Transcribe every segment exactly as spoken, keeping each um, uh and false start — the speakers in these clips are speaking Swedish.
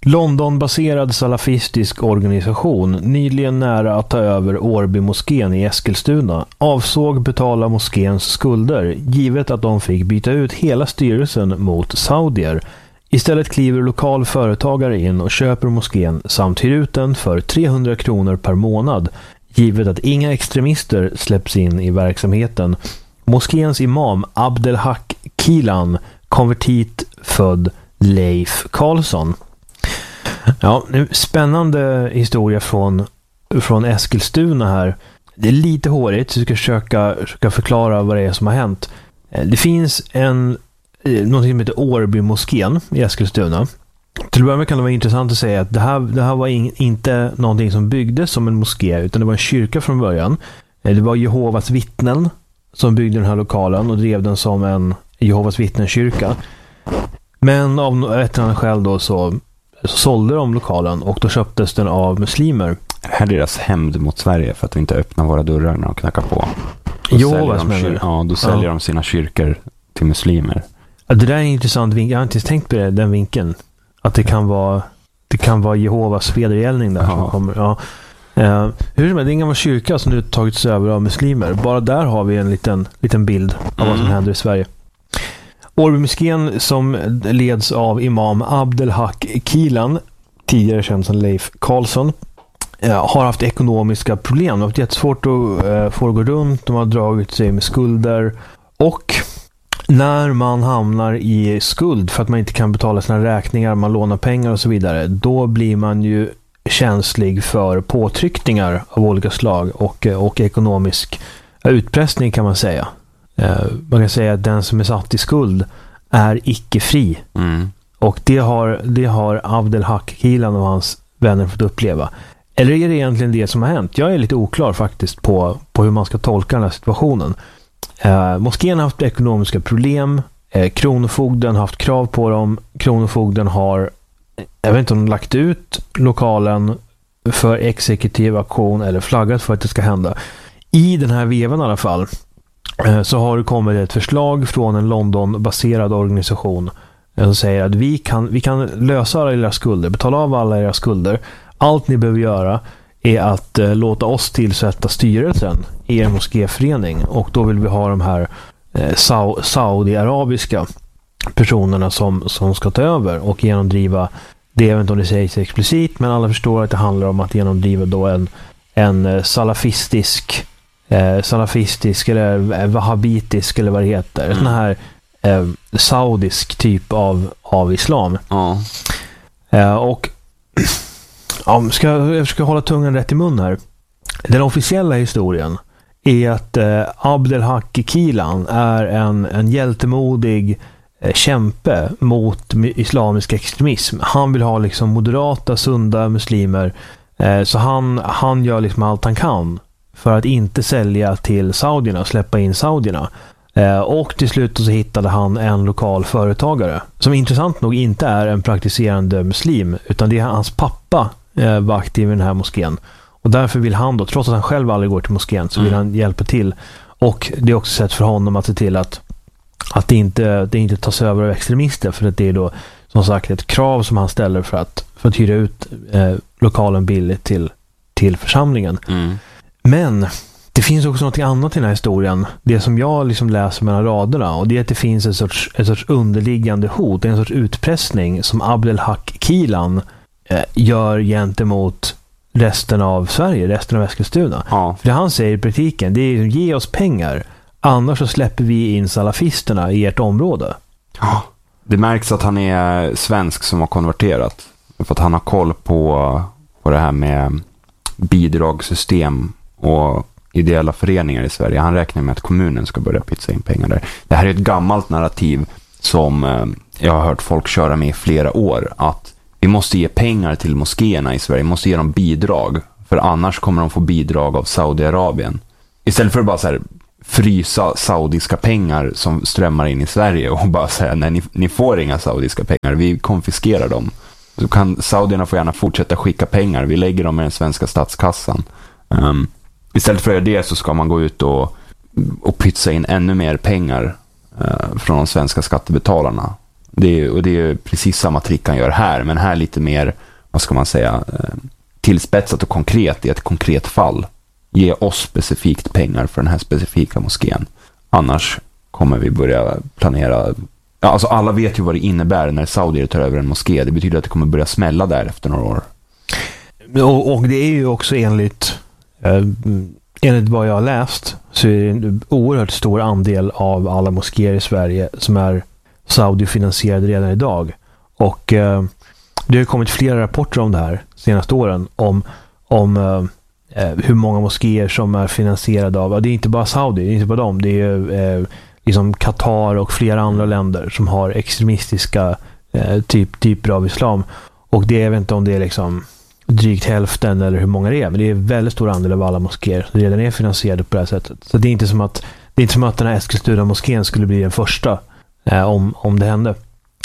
Londonbaserad salafistisk organisation, nyligen nära att ta över Årby-moskén i Eskilstuna, avsåg betala moskéns skulder, givet att de fick byta ut hela styrelsen mot saudier. Istället kliver lokal företagare in och köper moskén samt hyr ut den för trehundra kronor per månad, givet att inga extremister släpps in i verksamheten. Moskéns imam Abdelhak Kilan, konvertit född Leif Karlsson. Ja, spännande historia från, från Eskilstuna här. Det är lite hårigt, så jag ska försöka, försöka förklara vad det är som har hänt. Det finns en något som heter Årby-moskén i Eskilstuna. Till att börja med kan det vara intressant att säga att det här, det här var in, inte någonting som byggdes som en moské, utan det var en kyrka från början. Det var Jehovas vittnen som byggde den här lokalen och drev den som en Jehovas vittnenkyrka. Men av ett eller annat skäl då så, så sålde de lokalen och då köptes den av muslimer. Det här är deras hämnd mot Sverige för att vi inte öppnar våra dörrar när de knackar på. Då Jehovas säljer de, kyr- ja, då säljer ja. de sina kyrkor till muslimer. Ja, det där är en intressant vinkel. Jag har inte tänkt på det, den vinkeln. Att det kan vara, det kan vara Jehovas vedergällning där. Ja. Som kommer. Ja. Uh, hur som helst, det är en gammal kyrka som nu tagits över av muslimer. Bara där har vi en liten, liten bild av mm. vad som händer i Sverige. Årby-moskén, som leds av imam Abdelhak Kilan, tidigare känd som Leif Karlsson, uh, har haft ekonomiska problem. Det har varit jättesvårt att uh, få det gå runt. De har dragit sig med skulder. Och när man hamnar i skuld för att man inte kan betala sina räkningar, man lånar pengar och så vidare, då blir man ju känslig för påtryckningar av olika slag och, och ekonomisk utpressning, kan man säga. Man kan säga att den som är satt i skuld är icke fri. Mm. Och det har, det har Abdelhak Kilan och hans vänner fått uppleva. Eller är det egentligen det som har hänt? Jag är lite oklar faktiskt på, på hur man ska tolka den här situationen. Eh, moskén har haft ekonomiska problem. Eh, Kronofogden har haft krav på dem. Kronofogden har, jag vet inte om de lagt ut lokalen för exekutiv aktion eller flaggat för att det ska hända. I den här vevan i alla fall eh, så har det kommit ett förslag från en London-baserad organisation eh, som säger att vi kan, vi kan lösa alla era skulder, betala av alla era skulder. Allt ni behöver göra är att eh, låta oss tillsätta styrelsen i er moskéförening, och då vill vi ha de här eh, Sau- Saudi-arabiska personerna som, som ska ta över och genomdriva det. Jag vet inte om det sägs explicit, men alla förstår att det handlar om att genomdriva då en, en eh, salafistisk eh, salafistisk eller eh, wahhabitisk eller vad det heter. Mm. En sån här eh, saudisk typ av, av islam. Ja. Eh, och ja, ska, jag ska hålla tungan rätt i mun här. Den officiella historien är att eh, Abdelhak Kilan är en, en hjältemodig eh, kämpe mot islamisk extremism. Han vill ha liksom moderata, sunda muslimer. Eh, så han, han gör liksom allt han kan för att inte sälja till saudierna, släppa in saudierna. Eh, och till slut så hittade han en lokal företagare som intressant nog inte är en praktiserande muslim, utan det är hans pappa eh, var aktiv i den här moskén. Och därför vill han då, trots att han själv aldrig går till moskén, så vill mm. han hjälpa till. Och det är också sätt för honom att se till att, att det, inte, det inte tas över av extremister, för att det är då som sagt ett krav som han ställer för att, för att hyra ut eh, lokalen billigt till, till församlingen. Mm. Men det finns också något annat i den här historien. Det som jag liksom läser mellan raderna, och det är att det finns en sorts, en sorts underliggande hot, en sorts utpressning som Abdelhak Kilan eh, gör gentemot resten av Sverige, resten av Eskilstuna. Ja. För det han säger i praktiken, det är ge oss pengar, annars så släpper vi in salafisterna i ert område. Ja. Det märks att han är svensk som har konverterat. För att han har koll på, på det här med bidragssystem och ideella föreningar i Sverige. Han räknar med att kommunen ska börja pytsa in pengar där. Det här är ett gammalt narrativ som eh, jag har hört folk köra med i flera år, att vi måste ge pengar till moskéerna i Sverige, vi måste ge dem bidrag, för annars kommer de få bidrag av Saudiarabien. Istället för att bara så här frysa saudiska pengar som strömmar in i Sverige och bara säga nej, ni, ni får inga saudiska pengar, vi konfiskerar dem. Så kan saudierna få gärna fortsätta skicka pengar, vi lägger dem i den svenska statskassan. Um, istället för att göra det så ska man gå ut och, och pytsa in ännu mer pengar uh, från de svenska skattebetalarna. Det är, och det är precis samma trick han gör här, men här lite mer, vad ska man säga, tillspetsat och konkret i ett konkret fall. Ge oss specifikt pengar för den här specifika moskén. Annars kommer vi börja planera. Ja, alltså alla vet ju vad det innebär när saudier tar över en moské. Det betyder att det kommer börja smälla där efter några år. Och, och det är ju också enligt eh, enligt vad jag har läst så är det en oerhört stor andel av alla moskéer i Sverige som är Saudi-finansierade redan idag. Och eh, det har kommit flera rapporter om det här senaste åren om, om eh, hur många moskéer som är finansierade av, det är inte bara Saudi, det är inte bara dem, det är eh, liksom Qatar och flera andra länder som har extremistiska eh, typ, typer av islam. Och det är, jag vet inte om det är liksom drygt hälften eller hur många det är, men det är en väldigt stor andel av alla moskéer som redan är finansierade på det här sättet. Så det är inte som att, det är inte som att den här Eskilstuna-moskén skulle bli den första eh, om, om det hände.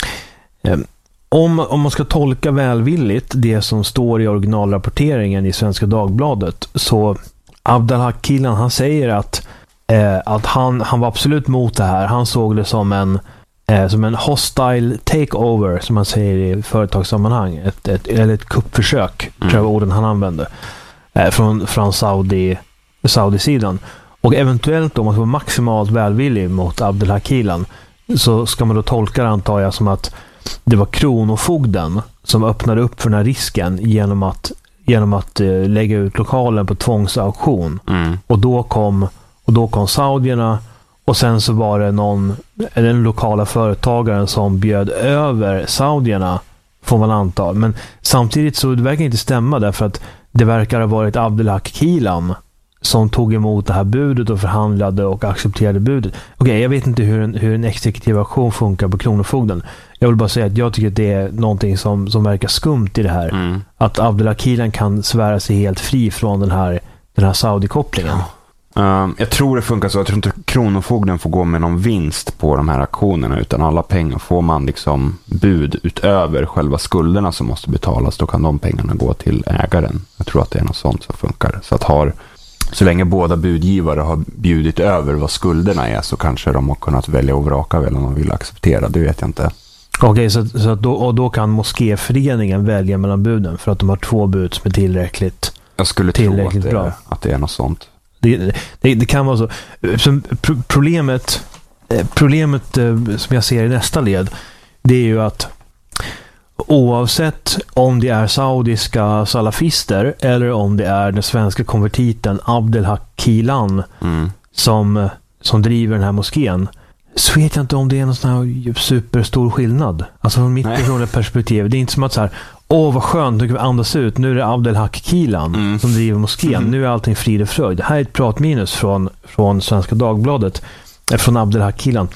Eh, om, om man ska tolka välvilligt det som står i originalrapporteringen i Svenska Dagbladet, så Abdelhak Kilan, han säger att, eh, att han, han var absolut mot det här. Han såg det som en Eh, som en hostile takeover, som man säger i företagssammanhang, ett, ett, eller ett kuppförsök, mm. tror jag var orden han använde, eh, från, från Saudi, Saudi-sidan. Och eventuellt om man ska vara maximalt välvillig mot Abdelhak Kilan, så ska man då tolka det, antar jag, som att det var kronofogden som öppnade upp för den här risken genom att, genom att eh, lägga ut lokalen på tvångsauktion. Mm. Och då kom, och då kom saudierna. Och sen så var det någon, den lokala företagaren som bjöd över saudierna, får man anta. Men samtidigt så det verkar inte stämma, därför att det verkar ha varit Abdelhak Kilan som tog emot det här budet och förhandlade och accepterade budet. Okej, okay, jag vet inte hur en, hur en exekutiv auktion funkar på kronofogden. Jag vill bara säga att jag tycker att det är någonting som, som verkar skumt i det här. Mm. Att Abdelhak Kilan kan svära sig helt fri från den här, den här Saudi-kopplingen. Ja. Uh, jag tror det funkar så. Jag tror inte kronofogden får gå med någon vinst på de här aktionerna, utan alla pengar får man liksom bud utöver själva skulderna som måste betalas. Då kan de pengarna gå till ägaren. Jag tror att det är något sånt som funkar. Så att har, så länge båda budgivare har bjudit över vad skulderna är, så kanske de har kunnat välja och vraka väl om de vill acceptera. Det vet jag inte. Okej, okay, så, så att då, och då kan moskéföreningen välja mellan buden för att de har två bud som är tillräckligt, jag skulle tillräckligt tro att det, bra. att det är något sånt. Det, det, det kan vara så. Problemet, problemet som jag ser i nästa led, det är ju att oavsett om det är saudiska salafister eller om det är den svenska konvertiten Abdelhak Kilan mm. som, som driver den här moskén, så vet jag inte om det är någon sån här superstor skillnad. Alltså från mitt personliga perspektiv. Det är inte som att så här, åh vad skönt, nu kan vi andas ut. Nu är det Abdelhak Kilan mm. som driver moskén. Mm. Nu är allting frid och fröjd. Det här är ett pratminus från, från Svenska Dagbladet. Från Abdelhak Kilan.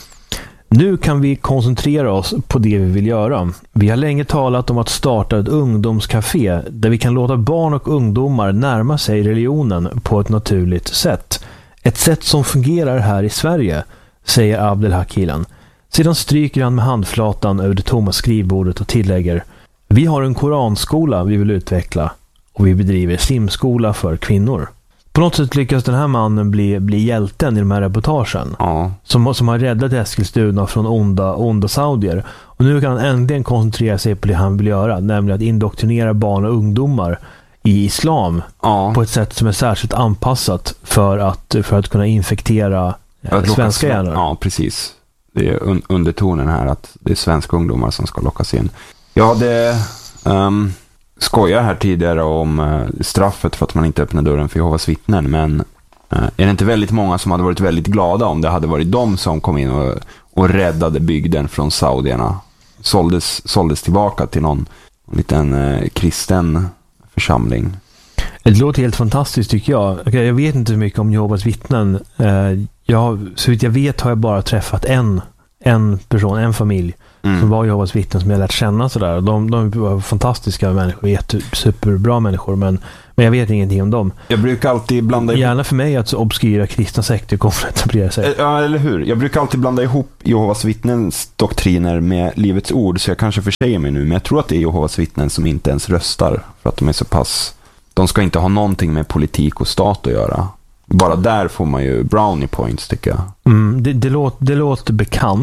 Nu kan vi koncentrera oss på det vi vill göra. Vi har länge talat om att starta ett ungdomscafé där vi kan låta barn och ungdomar närma sig religionen på ett naturligt sätt. Ett sätt som fungerar här i Sverige, säger Abdelhak Kilan. Sedan stryker han med handflatan över det tomma skrivbordet och tillägger: vi har en koranskola vi vill utveckla och vi bedriver simskola för kvinnor. På något sätt lyckas den här mannen bli, bli hjälten i de här reportagen. Ja. Som, som har räddat Eskilstuna från onda, onda saudier. Och nu kan han äntligen koncentrera sig på det han vill göra, nämligen att indoktrinera barn och ungdomar i islam ja. på ett sätt som är särskilt anpassat för att, för att kunna infektera eh, svenska hjärnor. Ja, precis. Det är un- undertonen här att det är svenska ungdomar som ska lockas in. Ja, det um, skojar här tidigare om uh, straffet för att man inte öppnar dörren för Jehovas vittnen, men uh, är det inte väldigt många som hade varit väldigt glada om det hade varit de som kom in och, och räddade bygden från saudierna? Såldes, såldes tillbaka till någon liten uh, kristen församling. Det låter helt fantastiskt tycker jag. Okay, jag vet inte så mycket om Jehovas vittnen. Uh, jag, så vitt jag vet har jag bara träffat en, en person, en familj Mm. som var Jehovas vittnen som jag lärt känna sådär. De, de var fantastiska människor, jätte, superbra människor, men, men jag vet ingenting om dem. Jag brukar alltid blanda ihop... Gärna för mig att så obskyra kristna sekter kommer att etablera sig. Ja, eller hur? Jag brukar alltid blanda ihop Jehovas vittnens doktriner med Livets ord, så jag kanske försäger mig nu, men jag tror att det är Jehovas vittnen som inte ens röstar för att de är så pass... De ska inte ha någonting med politik och stat att göra. Bara där får man ju brownie points, tycker jag. Mm, det, det, låter, det låter bekant.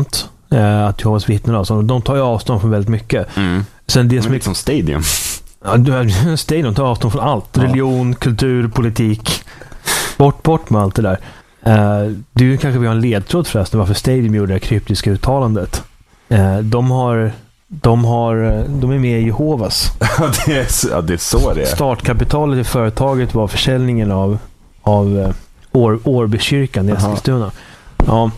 Eh, att Jehovas vittnen alltså, de tar ju avstånd från väldigt mycket. Mm. Sen det som är som Stadium. Ja, Stadium tar avstånd från allt. Ja. Religion, kultur, politik. Bort, bort med allt det där. Eh, du kanske vill ha en ledtråd förresten varför Stadium gjorde det kryptiska uttalandet. Eh, de har de har de är med i Jehovas. Ja, det är så, ja, det är så det är. Startkapitalet i företaget var försäljningen av av År, Årbykyrkan i Eskilstuna. Ja.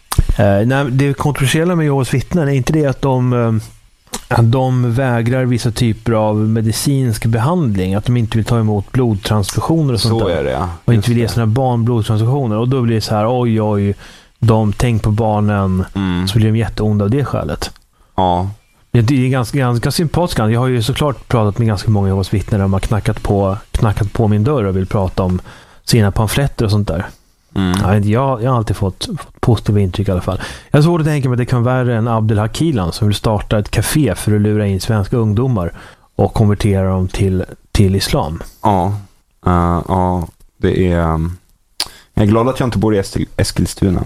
Eh, nej, det kontroversiella med Jehovas vittnen är inte det att de eh, att de vägrar vissa typer av medicinsk behandling, att de inte vill ta emot blodtransfusioner och sånt så där. Är det, ja. Och inte vill ge sina barn blodtransfusioner. Och då blir det så här, oj oj, de tänk på barnen, mm. så blir de jätteonda av det skälet. Ja. Det är ganska, ganska sympatiskt. Jag har ju såklart pratat med ganska många Jehovas vittnen som har knackat på, knackat på min dörr och vill prata om sina pamfletter och sånt där. Mm. Jag, jag, jag har alltid fått, fått positiva intryck i alla fall. Jag har svårt att tänka mig att det kan vara värre än Abdel Hakilan som vill starta ett café för att lura in svenska ungdomar och konvertera dem till, till islam. Ja, uh, ja det är... Um, jag är glad att jag inte bor i Eskilstuna.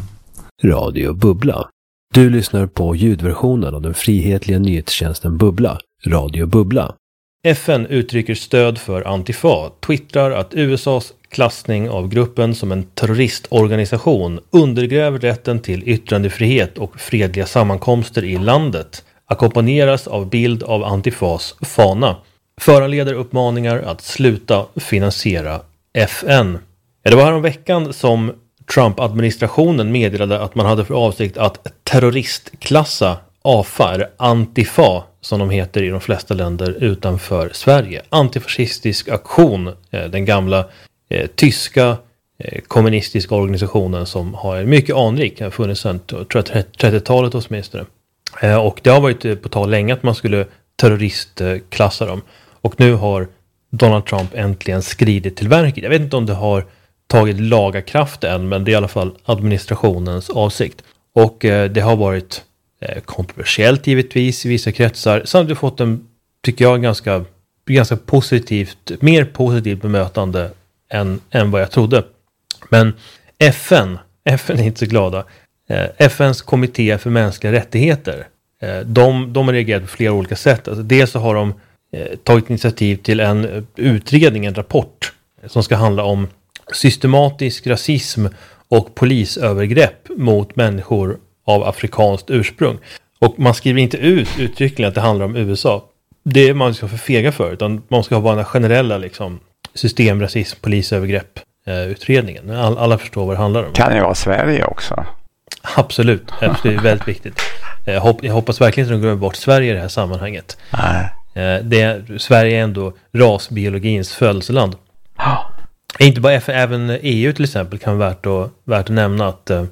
Radio Bubbla. Du lyssnar på ljudversionen av den frihetliga nyhetstjänsten Bubbla. Radio Bubbla. F N uttrycker stöd för Antifa, twittrar att U S A:s klassning av gruppen som en terroristorganisation undergräver rätten till yttrandefrihet och fredliga sammankomster i landet, ackompanjeras av bild av Antifas fana, föranleder uppmaningar att sluta finansiera F N. Ja, det var här om veckan som Trump-administrationen meddelade att man hade för avsikt att terroristklassa A F A, eller Antifa som de heter i de flesta länder utanför Sverige. Antifascistisk aktion, den gamla eh, tyska eh, kommunistiska organisationen som har mycket anrik, har funnits sedan trettiotalet åtminstone. Eh, och det har varit på tal länge att man skulle terroristklassa dem. Och nu har Donald Trump äntligen skridit till verket. Jag vet inte om det har tagit laga kraft än, men det är i alla fall administrationens avsikt. Och eh, det har varit eh, kontroversiellt givetvis i vissa kretsar. Samtidigt fått en, tycker jag, ganska, ganska positivt, mer positivt bemötande än, än vad jag trodde. Men F N, F N är inte så glada. Eh, F N:s kommitté för mänskliga rättigheter, eh, de, de har reagerat på flera olika sätt. Alltså dels så har de eh, tagit initiativ till en utredning, en rapport som ska handla om systematisk rasism och polisövergrepp mot människor av afrikanskt ursprung. Och man skriver inte ut uttryckligen att det handlar om U S A. Det är man ska förfega för, utan man ska ha bara den generella liksom, systemrasism, polisövergrepp eh, utredningen. All, alla förstår vad det handlar om. Kan det vara Sverige också? Absolut, det är väldigt viktigt. Jag, hopp, jag hoppas verkligen att de glömmer bort Sverige i det här sammanhanget. Nej. Eh, det, Sverige är ändå rasbiologins födelseland. Ja. Inte bara F N, även E U till exempel kan vara värt att, värt att nämna att eh,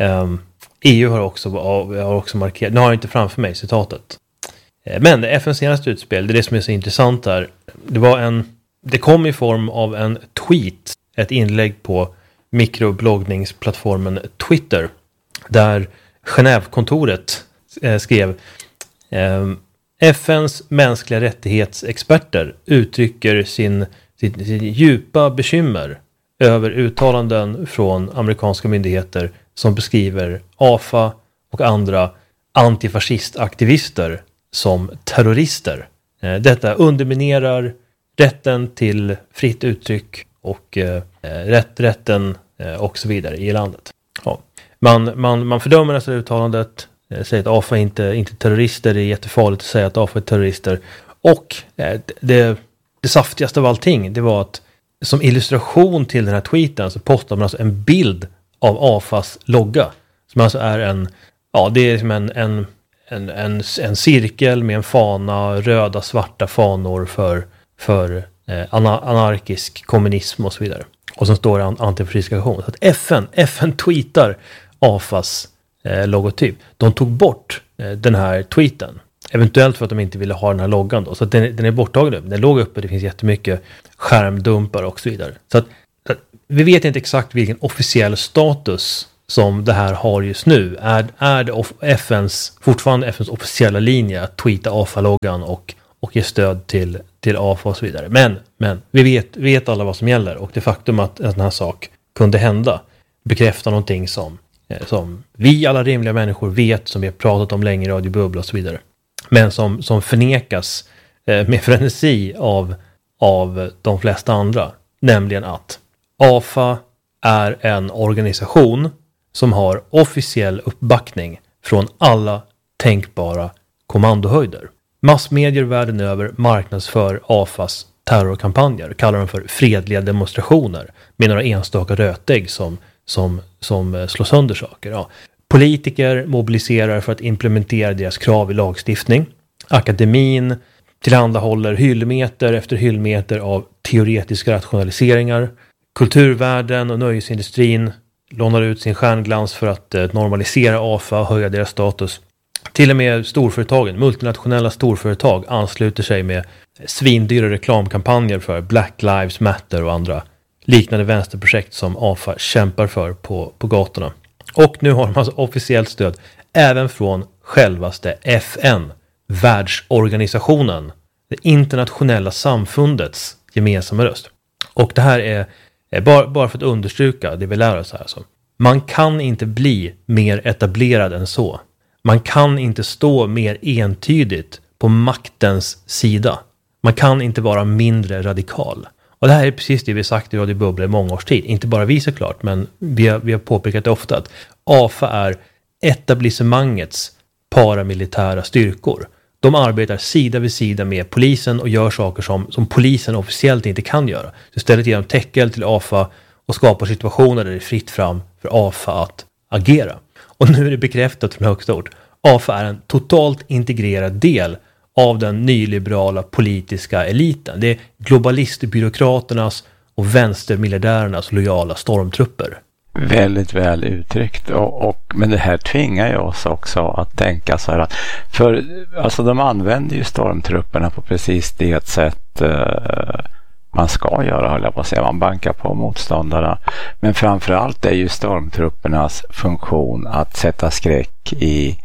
E U har också, har också markerat, nu har jag inte framför mig citatet. Eh, men F N:s senaste utspel, det är det som är så intressant där. Det var en, det kom i form av en tweet, ett inlägg på mikrobloggningsplattformen Twitter, där Genèvekontoret eh, skrev eh, F N:s mänskliga rättighetsexperter uttrycker sin Sitt, sitt djupa bekymmer över uttalanden från amerikanska myndigheter som beskriver A F A och andra antifascistaktivister som terrorister. Eh, detta underminerar rätten till fritt uttryck och eh, rätt, rätten eh, och så vidare i landet. Ja. Man, man, man fördömer det här uttalandet, eh, säger att A F A inte är inte terrorister, det är jättefarligt att säga att A F A är terrorister. Och eh, det Det saftigaste av allting, det var att som illustration till den här tweeten så postade man alltså en bild av A F A:s logga. Som alltså är en, ja det är som en, en, en, en, en cirkel med en fana, röda, svarta fanor för, för eh, anarkisk kommunism och så vidare. Och så står det en antifascistisk aktion. Så att F N, F N tweetar A F A:s eh, logotyp. De tog bort eh, den här tweeten. Eventuellt för att de inte ville ha den här loggan då. Så att den, den är borttagen. Den låg uppe, det finns jättemycket skärmdumpar och så vidare. Så att, så att vi vet inte exakt vilken officiell status som det här har just nu. Är, är det F N:s, fortfarande F N:s officiella linje att tweeta A F A-loggan och, och ge stöd till, till A F A och så vidare. Men, men vi vet, vet alla vad som gäller. Och det faktum att en sån här sak kunde hända bekräftar någonting som som vi alla rimliga människor vet, som vi har pratat om länge i Radio Bubbla och så vidare. Men som, som förnekas eh, med frenesi av, av de flesta andra. Nämligen att A F A är en organisation som har officiell uppbackning från alla tänkbara kommandohöjder. Massmedier världen över marknadsför A F As terrorkampanjer, kallar dem för fredliga demonstrationer med några enstaka rötägg som, som, som slår sönder saker. Ja. Politiker mobiliserar för att implementera deras krav i lagstiftning. Akademin tillhandahåller hyllmeter efter hyllmeter av teoretiska rationaliseringar. Kulturvärlden och nöjesindustrin lånar ut sin stjärnglans för att eh, normalisera A F A och höja deras status. Till och med storföretagen, multinationella storföretag, ansluter sig med svindyra reklamkampanjer för Black Lives Matter och andra liknande vänsterprojekt som A F A kämpar för på, på gatorna. Och nu har de alltså officiellt stöd även från självaste F N, världsorganisationen, det internationella samfundets gemensamma röst. Och det här är, är bara, bara för att understryka det vi lär oss här. Alltså. Man kan inte bli mer etablerad än så. Man kan inte stå mer entydigt på maktens sida. Man kan inte vara mindre radikal. Och det här är precis det vi sagt i Radio Bubbla i många års tid. Inte bara vi såklart, men vi har, vi har påpekat det ofta att A F A är etablissemangets paramilitära styrkor. De arbetar sida vid sida med polisen och gör saker som, som polisen officiellt inte kan göra. Så istället ger de täckel till A F A och skapar situationer där det är fritt fram för A F A att agera. Och nu är det bekräftat från högsta ort. A F A är en totalt integrerad del av den nyliberala politiska eliten. Det är globalistbyråkraternas och vänstermiljardärernas lojala stormtrupper. Väldigt väl uttryckt. Och, och, men det här tvingar ju oss också att tänka så här. Att, för alltså, de använder ju stormtrupperna på precis det sätt eh, man ska göra, höll jag på att säga. Man bankar på motståndarna. Men framförallt är ju stormtruppernas funktion att sätta skräck i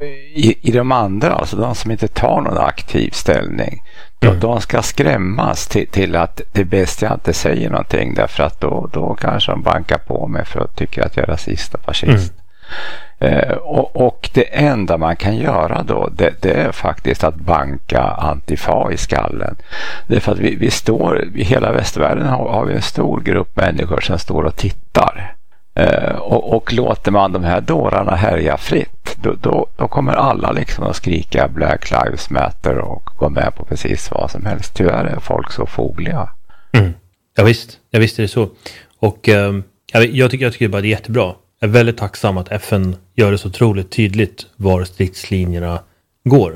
I, i de andra, alltså de som inte tar någon aktiv ställning. De, mm. de ska skrämmas till, till att det är bäst jag inte säger någonting, därför att då, då kanske de bankar på mig för att tycka att jag är rasist och fascist. Mm. Eh, och, och det enda man kan göra då, det, det är faktiskt att banka Antifa i skallen. Det är för att vi, vi står, i hela västvärlden har, har vi en stor grupp människor som står och tittar. Uh, och, och låter man de här dårarna härja fritt, då, då, då kommer alla liksom att skrika Black Lives Matter och gå med på precis vad som helst. Tyvärr är folk så fogliga. Mm. Ja visst, jag visste det så. Och um, jag, jag, tycker, jag tycker bara det är jättebra. Jag är väldigt tacksam att F N gör det så otroligt tydligt var stridslinjerna går.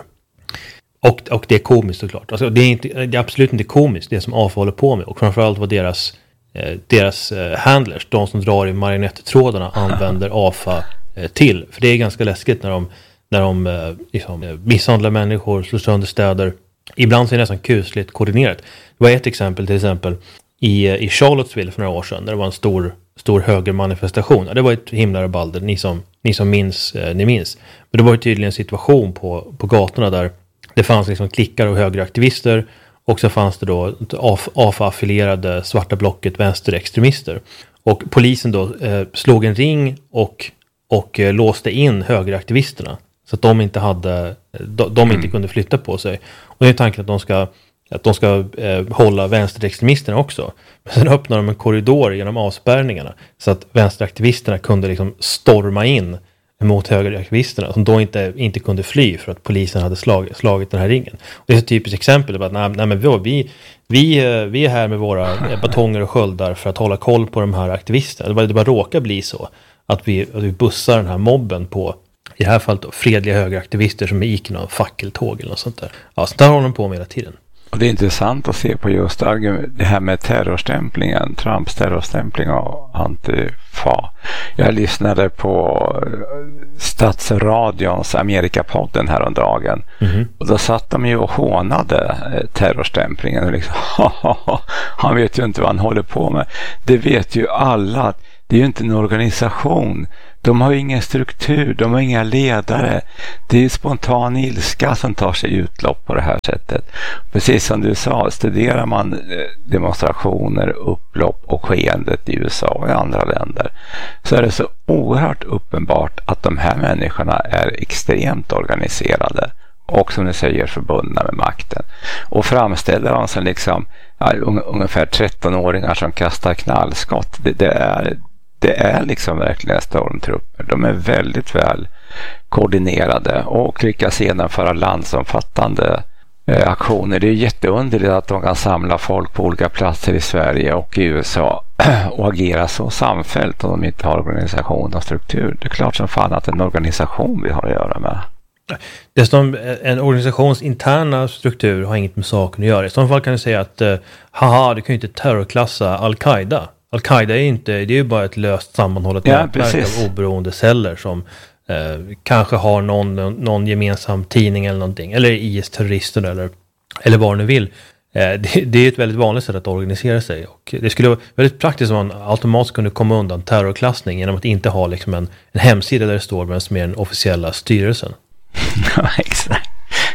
Och, och det är komiskt såklart. Alltså, det, är inte, det är absolut inte komiskt det som A F A håller på med. Och framförallt vad deras deras eh, handlers, de som drar i marionettrådarna, använder A F A eh, till. För det är ganska läskigt när de, när de eh, liksom, misshandlar människor, slår sönder städer. Ibland så är det nästan kusligt koordinerat. Det var ett exempel till exempel i, i Charlottesville för några år sedan, där det var en stor, stor högermanifestation. Det var ett himla rabalder, ni som, ni som minns, eh, ni minns. Men det var ju tydligen en situation på, på gatorna där det fanns liksom klickar och högeraktivister. Och så fanns det då A F A-affilierade svarta blocket vänsterextremister. Och polisen då eh, slog en ring och, och eh, låste in högeraktivisterna. Så att de inte, hade, de, de inte kunde flytta på sig. Och det är tanken att de ska, att de ska eh, hålla vänsterextremisterna också. Men sen öppnar de en korridor genom avspärrningarna. Så att vänsteraktivisterna kunde liksom storma in mot högeraktivisterna som då inte, inte kunde fly för att polisen hade slag, slagit den här ringen. Och det är ett typiskt exempel på att nej, nej, men vi, vi, vi är här med våra batonger och sköldar för att hålla koll på de här aktivisterna. Det bara, det bara råkar bli så att vi, att vi bussar den här mobben på, i det här fallet då, fredliga högeraktivister som är i någon fackeltåg eller något sånt där. Ja, så där håller de på med hela tiden. Och det är intressant att se på just det här med terrorstämplingen, Trumps terrorstämpling av Antifa. Jag lyssnade på Statsradions Amerikapodden häromdagen. Mm-hmm. Och då satt de ju och hånade terrorstämplingen. Och liksom, han vet ju inte vad han håller på med. Det vet ju alla. Det är ju inte en organisation. De har ju ingen struktur, de har inga ledare. Det är ju spontan ilska som tar sig utlopp på det här sättet. precis som du sa, studerar man demonstrationer, upplopp och skeendet i U S A och i andra länder, så är det så oerhört uppenbart att de här människorna är extremt organiserade och, som du säger, förbundna med makten. Och framställer de sig liksom ja, ungefär tretton-åringar som kastar knallskott. Det, det, är, det är liksom verkligen stormtrupper. De är väldigt väl koordinerade och lyckas genomföra landsomfattande eh, aktioner. Det är jätteunderligt att de kan samla folk på olika platser i Sverige och i U S A och agera så samfällt om de inte har organisation och struktur. Det är klart som fan att en organisation vi har att göra med. Dessutom, en organisations interna struktur har inget med saken att göra. I så fall kan du säga att eh, haha, du kan ju inte terrorklassa Al-Qaida. Al-Qaida är ju inte, det är ju bara ett löst sammanhållet ja, nätverk av oberoende celler som eh, kanske har någon, någon gemensam tidning eller någonting. Eller I S-terrorister eller, eller vad du vill. Eh, det, det är ett väldigt vanligt sätt att organisera sig. Och det skulle vara väldigt praktiskt om man automatiskt kunde komma undan terrorklassning genom att inte ha liksom en, en hemsida där det står vem som är den officiella styrelsen. Ja, exakt.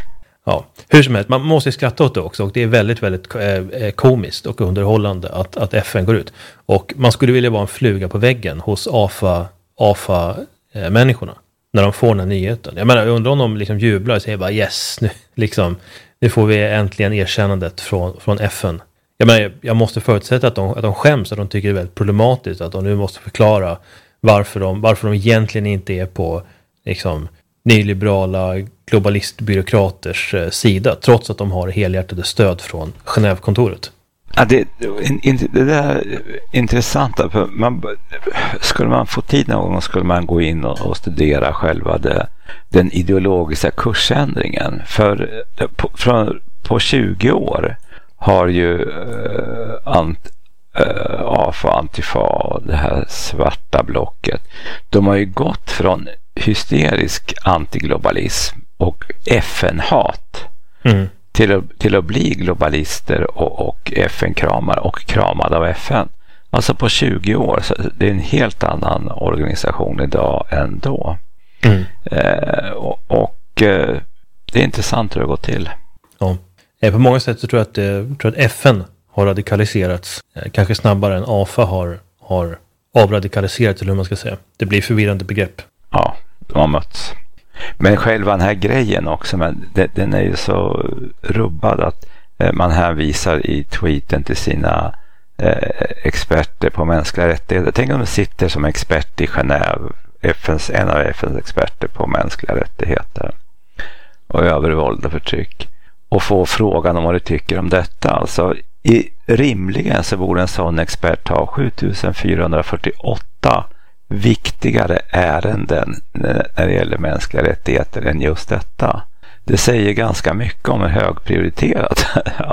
Ja, hur som helst, man måste skratta åt det också och det är väldigt, väldigt eh, komiskt och underhållande att, att F N går ut. Och man skulle vilja vara en fluga på väggen hos A F A, A F A-människorna eh, när de får den här nyheten. Jag menar, jag undrar om de liksom jublar och säger bara yes, nu, liksom, nu får vi äntligen erkännandet från, från F N. Jag menar, jag måste förutsätta att de, att de skäms, att de tycker det är väldigt problematiskt, att de nu måste förklara varför de, varför de egentligen inte är på liksom nyliberala globalistbyråkraters eh, sida, trots att de har helhjärtade stöd från Genèvekontoret. Ja, det, det där är intressant. För man, skulle man få tid någon gång skulle man gå in och, och studera själva det, den ideologiska kursändringen. För på, från, på tjugo år har ju eh, ant, eh, A F A, Antifa, det här svarta blocket, de har ju gått från hysterisk antiglobalism och F N-hat mm. till, att, till att bli globalister och, och F N-kramar och kramade av F N. Alltså på tjugo år, så det är en helt annan organisation idag än då. Mm. Eh, och och eh, det är intressant hur det går till. Ja. Eh, på många sätt så tror jag att, eh, tror att F N har radikaliserats eh, kanske snabbare än A F A har, har avradikaliserats, eller hur man ska säga. Det blir förvirrande begrepp. Ja, de har mötts. Men själva den här grejen också, men det, den är ju så rubbad att eh, man hänvisar i tweeten till sina eh, experter på mänskliga rättigheter. Tänk om de sitter som expert i Genève, F N:s, en av F N:s experter på mänskliga rättigheter och övervåld och förtryck, och få frågan om vad du tycker om detta. Alltså i, rimligen så borde en sån expert ha sjutufyrahundrafyrtioåtta viktigare ärenden när det gäller mänskliga rättigheter än just detta. Det säger ganska mycket om en högprioriterat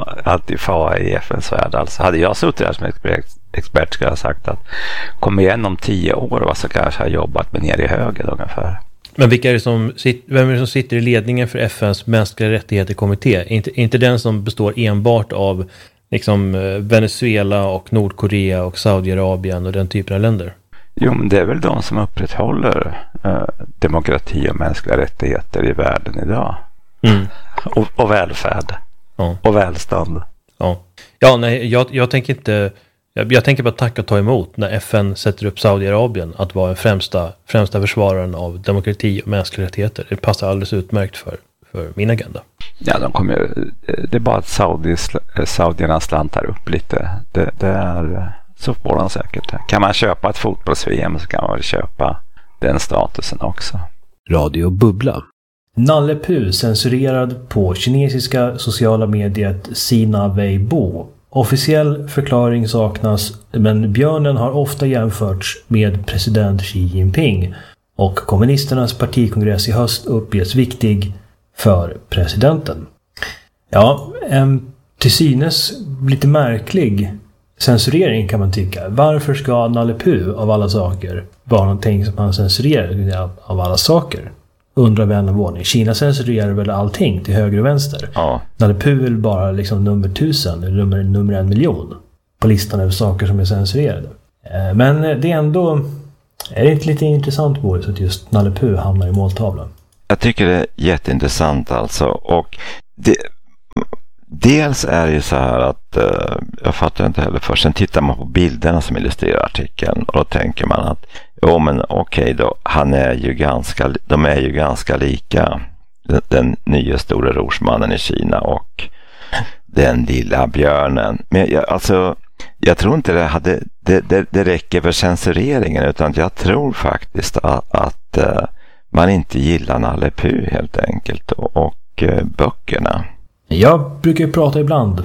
Antifa i F N:s värld. Alltså hade jag suttit där som expert skulle jag ha sagt att kom igen om tio år, vad så kanske har jobbat med ner i höger ungefär. Men vilka är det som, vem är det som sitter i ledningen för F N:s mänskliga rättigheter-kommitté? Inte, inte den som består enbart av liksom Venezuela och Nordkorea och Saudiarabien och den typen av länder? Jo, men det är väl de som upprätthåller eh, demokrati och mänskliga rättigheter i världen idag. Mm. Och, och välfärd. Ja. Och välstånd. Ja, ja nej, jag, jag tänker inte... Jag, jag tänker bara tacka och ta emot när F N sätter upp Saudiarabien att vara den främsta, främsta försvararen av demokrati och mänskliga rättigheter. Det passar alldeles utmärkt för, för min agenda. Ja, de kommer ju, det är bara att Saudis, Saudierna slantar upp lite. Det, det är... Så får de säkert. Kan man köpa ett fotbolls-V M så kan man väl köpa den statusen också. Radio Bubbla. Nalle Puh censurerad på kinesiska sociala mediet Sina Weibo. Officiell förklaring saknas, men björnen har ofta jämförts med president Xi Jinping. Och kommunisternas partikongress i höst uppges viktig för presidenten. Ja, en till synes lite märklig censurering kan man tycka. Varför ska Nalle Puh av alla saker vara någonting som man censurerar av alla saker? Undrar vän av ordning. Kina censurerar väl allting till höger och vänster. Ja. Nalle Puh är bara liksom nummer tusen, nummer, nummer en miljon på listan över saker som är censurerade. Men det är ändå, är det inte lite intressant Boris att just Nalle Puh hamnar i måltavlan? Jag tycker det är jätteintressant alltså, och det dels är det ju så här att uh, jag fattar inte heller för sen tittar man på bilderna som illustrerar artikeln och då tänker man att jo men okej okay då, han är ju ganska, de är ju ganska lika den, den nya stora rorsmannen i Kina och den lilla björnen. Men jag, alltså jag tror inte det, hade, det, det, det räcker för censureringen utan jag tror faktiskt att, att uh, man inte gillar Nalle Puh helt enkelt och, och uh, böckerna. Jag brukar ju prata ibland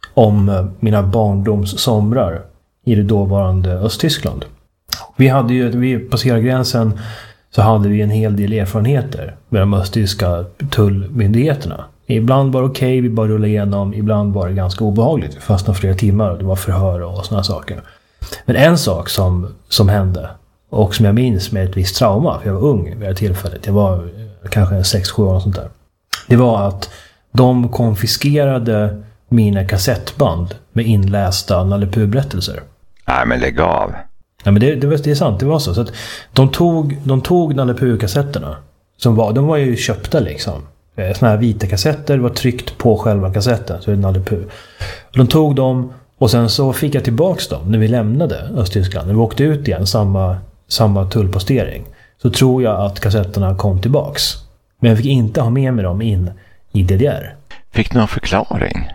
om mina barndomssomrar i det dåvarande Östtyskland. Vi hade ju, vi passerade gränsen så hade vi en hel del erfarenheter med de östtyska tullmyndigheterna. Ibland var det okej, okay, vi bara rullade igenom. Ibland var det ganska obehagligt. Vi fastnade flera timmar och det var förhör och sådana saker. Men en sak som, som hände och som jag minns med ett visst trauma, för jag var ung vid det här tillfället. Jag var kanske sex sju år och sånt där. Det var att de konfiskerade mina kassettband med inlästa Nalle Puh-berättelser. Nej, men lägg av. Ja, men det, det, det är sant, det var så. Så att de tog, de tog Nalle Puh-kassetterna. Som var, de var ju köpta liksom. Såna här vita kassetter var tryckt på själva kassetten. Så det är Nalle Puh. De tog dem och sen så fick jag tillbaks dem när vi lämnade Östtyskland. När vi åkte ut igen, samma, samma tullpostering. Så tror jag att kassetterna kom tillbaks. Men jag fick inte ha med mig dem in i D D R. Fick du någon förklaring?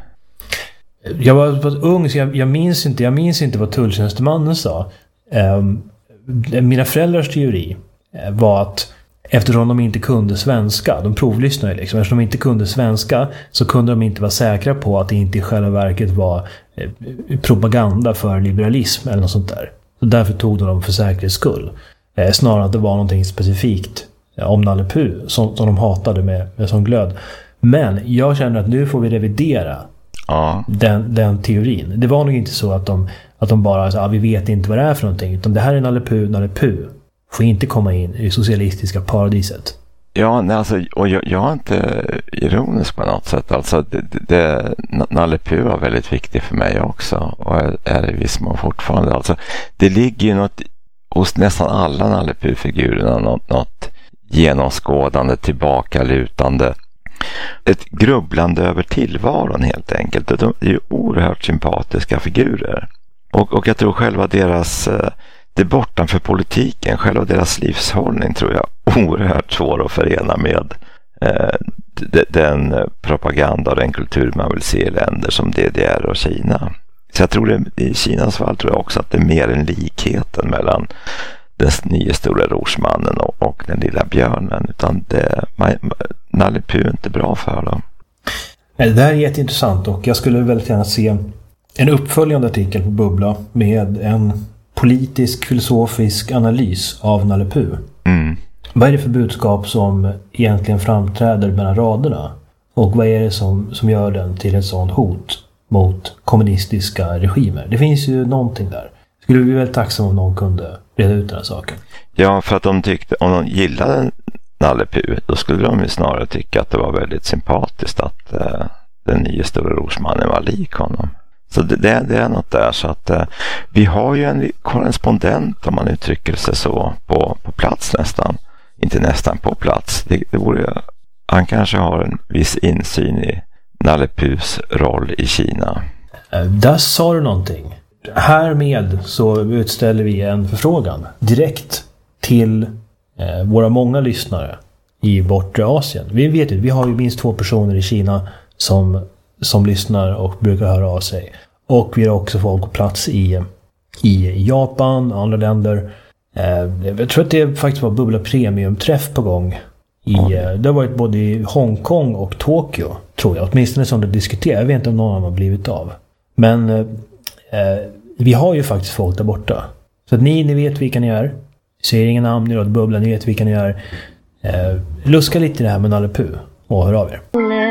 Jag var, var ung så jag, jag, minns inte, jag minns inte vad tulltjänstemannen sa. Um, mina föräldrars teori var att eftersom de inte kunde svenska, de provlyssnade liksom, eftersom de inte kunde svenska så kunde de inte vara säkra på att det inte i själva verket var eh, propaganda för liberalism eller något sånt där. Så därför tog de dem för säkerhets skull. Eh, snarare att det var någonting specifikt eh, om Nalle Puh som, som de hatade med, med sån glöd. Men jag känner att nu får vi revidera ja. den, den teorin. Det var nog inte så att de, att de bara sa, ah, vi vet inte vad det är för någonting, utan det här är Nalle Puh, Nalle Puh får inte komma in i socialistiska paradiset. Ja, nej, alltså, och jag, jag är inte ironisk på något sätt. Alltså, det, det, Nalle Puh var väldigt viktig för mig också och är, är i viss mån fortfarande. Alltså, det ligger ju något hos nästan alla Nalle Puh-figurerna, något, något genomskådande, tillbakalutande, ett grubblande över tillvaron helt enkelt. De är ju oerhört sympatiska figurer. Och, och jag tror själva deras... Det bortanför politiken, själva deras livshållning tror jag oerhört svår att förena med eh, d- den propaganda och den kultur man vill se i länder som D D R och Kina. Så jag tror det, i Kinas fall tror jag också att det är mer en likheten mellan den nya stora rorsmannen och, och den lilla björnen. Utan det, man, Nalle Puh är inte bra för dem. Det där är jätteintressant och jag skulle väldigt gärna se en uppföljande artikel på Bubbla med en politisk, filosofisk analys av Nalle Puh. Mm. Vad är det för budskap som egentligen framträder mellan raderna? Och vad är det som, som gör den till ett sådant hot mot kommunistiska regimer? Det finns ju någonting där. Skulle vi bli väldigt tacksamma om någon kunde reda ut den här saken. Ja, för att de tyckte, om de gillade Nalle Puh, då skulle de ju snarare tycka att det var väldigt sympatiskt att uh, den nya stora rorsmannen var lik honom. Så det, det, det är något där så att uh, vi har ju en korrespondent om man uttrycker sig så på, på plats nästan. Inte nästan på plats. Det, det vore, han kanske har en viss insyn i Nalle Puhs roll i Kina. Där sa du någonting. Härmed så utställer vi en förfrågan direkt till eh, våra många lyssnare i bortre Asien. Vi vet ju, vi har ju minst två personer i Kina som, som lyssnar och brukar höra av sig. Och vi har också folk på plats i, i Japan och andra länder. Eh, jag tror att det faktiskt var Bubbla Premium-träff på gång. I, eh, det har varit både i Hongkong och Tokyo, tror jag. Åtminstone som det diskuterar. Jag vet inte om någon av dem har blivit av. Men eh, vi har ju faktiskt folk där borta. Så att ni, ni vet vilka ni är. Ser inga namn i Bubbla, ni vet vilka ni är. Eh, luska lite i det här med Nalle Puh och hör av er.